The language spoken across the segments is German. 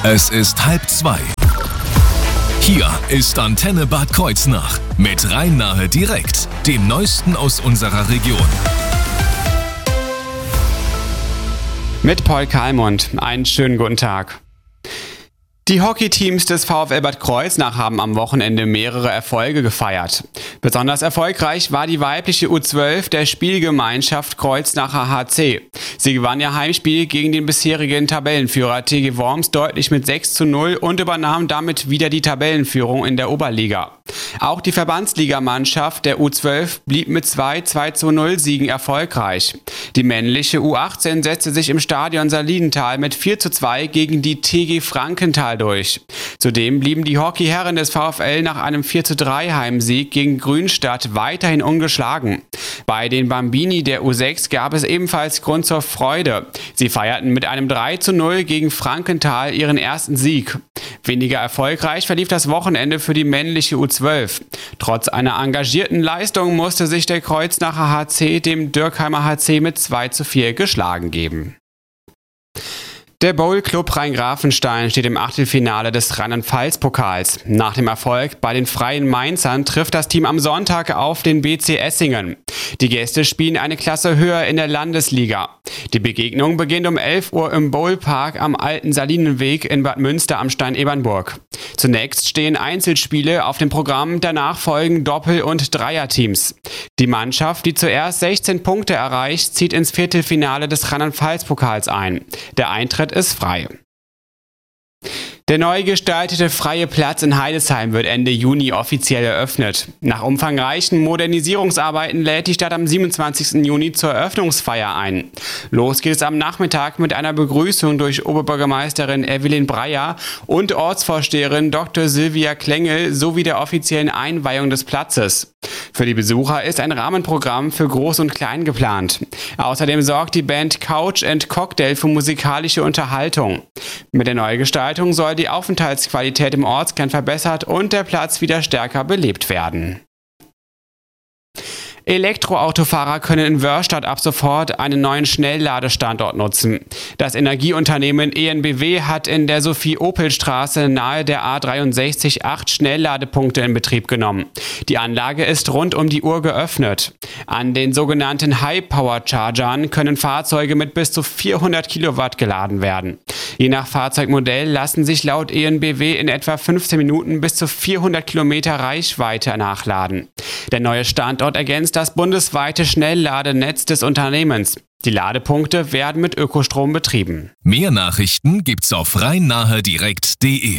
Es ist 1:30. Hier ist Antenne Bad Kreuznach mit Rhein-Nahe direkt, dem Neuesten aus unserer Region. Mit Paul Kalmund. Einen schönen guten Tag. Die Hockeyteams des VfL Bad Kreuznach haben am Wochenende mehrere Erfolge gefeiert. Besonders erfolgreich war die weibliche U12 der Spielgemeinschaft Kreuznacher HC. Sie gewann ihr Heimspiel gegen den bisherigen Tabellenführer TG Worms deutlich mit 6:0 und übernahm damit wieder die Tabellenführung in der Oberliga. Auch die Verbandsligamannschaft der U12 blieb mit 2:0 Siegen erfolgreich. Die männliche U18 setzte sich im Stadion Salidenthal mit 4:2 gegen die TG Frankenthal durch. Zudem blieben die Hockeyherren des VfL nach einem 4:3 Heimsieg gegen Grünstadt weiterhin ungeschlagen. Bei den Bambini der U6 gab es ebenfalls Grund zur Freude. Sie feierten mit einem 3:0 gegen Frankenthal ihren ersten Sieg. Weniger erfolgreich verlief das Wochenende für die männliche U12. Trotz einer engagierten Leistung musste sich der Kreuznacher HC dem Dürkheimer HC mit 2:4 geschlagen geben. Der Bowl-Club Rhein-Grafenstein steht im Achtelfinale des Rheinland-Pfalz-Pokals. Nach dem Erfolg bei den Freien Mainzern trifft das Team am Sonntag auf den BC Essingen. Die Gäste spielen eine Klasse höher in der Landesliga. Die Begegnung beginnt um 11 Uhr im Bowlpark am Alten Salinenweg in Bad Münster am Stein-Ebernburg. Zunächst stehen Einzelspiele auf dem Programm, danach folgen Doppel- und Dreierteams. Die Mannschaft, die zuerst 16 Punkte erreicht, zieht ins Viertelfinale des Rheinland-Pfalz-Pokals ein. Der Eintritt ist frei. Der neu gestaltete Freie Platz in Heidesheim wird Ende Juni offiziell eröffnet. Nach umfangreichen Modernisierungsarbeiten lädt die Stadt am 27. Juni zur Eröffnungsfeier ein. Los geht es am Nachmittag mit einer Begrüßung durch Oberbürgermeisterin Evelyn Breyer und Ortsvorsteherin Dr. Silvia Klengel sowie der offiziellen Einweihung des Platzes. Für die Besucher ist ein Rahmenprogramm für Groß und Klein geplant. Außerdem sorgt die Band Couch & Cocktail für musikalische Unterhaltung. Mit der Neugestaltung soll die Aufenthaltsqualität im Ortskern verbessert und der Platz wieder stärker belebt werden. Elektroautofahrer können in Wörrstadt ab sofort einen neuen Schnellladestandort nutzen. Das Energieunternehmen EnBW hat in der Sophie-Opel-Straße nahe der A63 8 Schnellladepunkte in Betrieb genommen. Die Anlage ist rund um die Uhr geöffnet. An den sogenannten High-Power-Chargern können Fahrzeuge mit bis zu 400 Kilowatt geladen werden. Je nach Fahrzeugmodell lassen sich laut EnBW in etwa 15 Minuten bis zu 400 Kilometer Reichweite nachladen. Der neue Standort ergänzt das bundesweite Schnellladenetz des Unternehmens. Die Ladepunkte werden mit Ökostrom betrieben. Mehr Nachrichten gibt's auf rhein-nahe-direkt.de.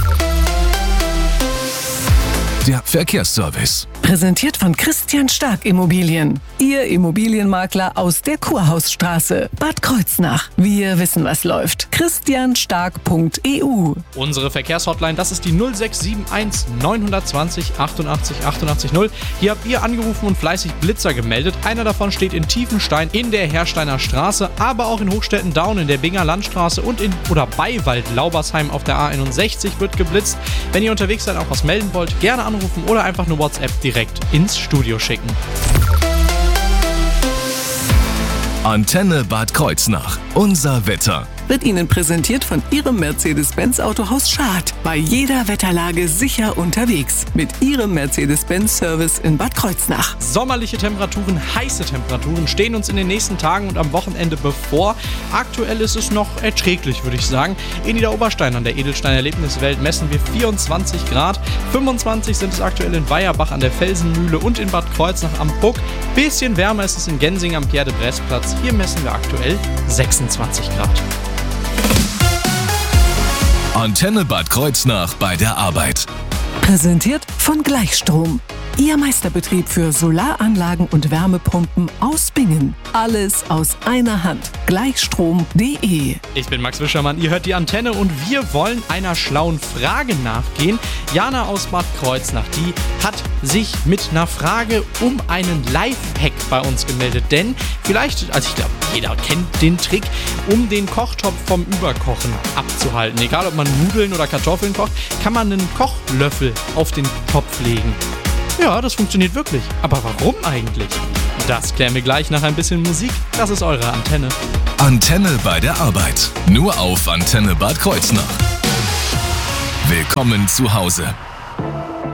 Der Verkehrsservice. Präsentiert von Christian Stark Immobilien. Ihr Immobilienmakler aus der Kurhausstraße, Bad Kreuznach. Wir wissen, was läuft. christianstark.eu. Unsere Verkehrshotline, das ist die 0671 920 88 88 0. Hier habt ihr angerufen und fleißig Blitzer gemeldet. Einer davon steht in Tiefenstein in der Hersteiner Straße, aber auch in Hochstetten-Daun in der Binger Landstraße und bei Wald-Laubersheim auf der A61 wird geblitzt. Wenn ihr unterwegs seid, auch was melden wollt, gerne anrufen oder einfach eine WhatsApp direkt ins Studio schicken. Antenne Bad Kreuznach. Unser Wetter. Wird Ihnen präsentiert von Ihrem Mercedes-Benz Autohaus Schad. Bei jeder Wetterlage sicher unterwegs. Mit Ihrem Mercedes-Benz-Service in Bad Kreuznach. Sommerliche Temperaturen, heiße Temperaturen stehen uns in den nächsten Tagen und am Wochenende bevor. Aktuell ist es noch erträglich, würde ich sagen. In Niederoberstein an der Edelstein-Erlebniswelt messen wir 24 Grad. 25 sind es aktuell in Weierbach an der Felsenmühle und in Bad Kreuznach am Puck. Bisschen wärmer ist es in Gensing am Pierre-de-Bresse-Platz. Hier messen wir aktuell 26 Grad. Antenne Bad Kreuznach bei der Arbeit. Präsentiert von Gleichstrom. Ihr Meisterbetrieb für Solaranlagen und Wärmepumpen aus Bingen. Alles aus einer Hand. Gleichstrom.de. Ich bin Max Wischermann, ihr hört die Antenne und wir wollen einer schlauen Frage nachgehen. Jana aus Bad Kreuznach, die hat sich mit einer Frage um einen Lifehack bei uns gemeldet. Denn vielleicht, also ich glaube, jeder kennt den Trick, um den Kochtopf vom Überkochen abzuhalten. Egal, ob man Nudeln oder Kartoffeln kocht, kann man einen Kochlöffel auf den Topf legen. Ja, das funktioniert wirklich. Aber warum eigentlich? Das klären wir gleich nach ein bisschen Musik. Das ist eure Antenne. Antenne bei der Arbeit. Nur auf Antenne Bad Kreuznach. Willkommen zu Hause.